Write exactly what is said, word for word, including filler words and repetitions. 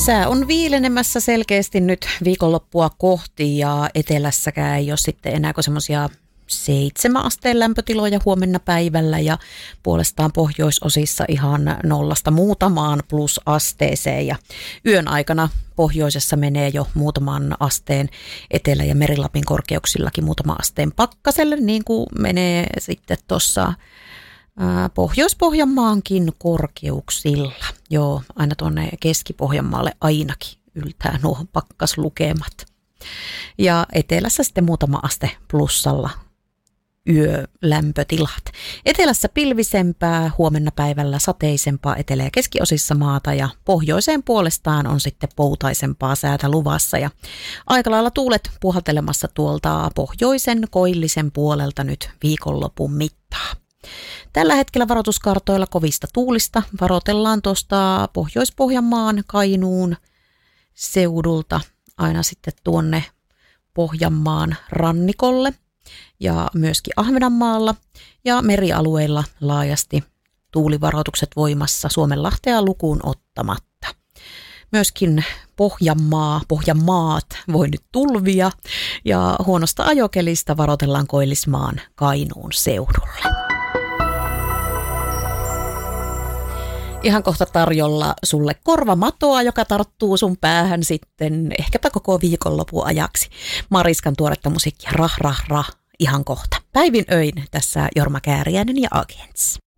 Sää on viilenemässä selkeästi nyt viikonloppua kohti ja etelässäkään ei ole sitten enää kuin semmoisia seitsemän asteen lämpötiloja huomenna päivällä ja puolestaan pohjoisosissa ihan nollasta muutamaan plusasteeseen ja yön aikana pohjoisessa menee jo muutaman asteen Etelä- ja Meri-Lapin korkeuksillakin muutama asteen pakkaselle, niin kuin menee sitten tuossa Pohjois-Pohjanmaankin korkeuksilla. Joo, aina tuonne Keski-Pohjanmaalle ainakin yltää nuo pakkaslukemat. Ja etelässä sitten muutama aste plussalla yölämpötilat. Etelässä pilvisempää, huomenna päivällä sateisempaa etelä- ja keskiosissa maata ja pohjoiseen puolestaan on sitten poutaisempaa säätä luvassa. Ja aika lailla tuulet puhaltelemassa tuolta pohjoisen koillisen puolelta nyt viikonlopun mittaa. Tällä hetkellä varoituskartoilla kovista tuulista varoitellaan tuosta Pohjois-Pohjanmaan, Kainuun seudulta aina sitten tuonne Pohjanmaan rannikolle ja myöskin Ahvenanmaalla ja merialueilla laajasti tuulivaroitukset voimassa Suomenlahtea lukuun ottamatta. Myöskin Pohjanmaa, Pohjanmaat voi nyt tulvia ja huonosta ajokelista varoitellaan Koillismaan Kainuun seudulle. Ihan kohta tarjolla sulle korvamatoa, joka tarttuu sun päähän sitten ehkäpä koko viikonlopun ajaksi. Mariskan tuoretta musiikkia rah rah rah ihan kohta. Päivin öin tässä Jorma Kääriäinen ja Agents.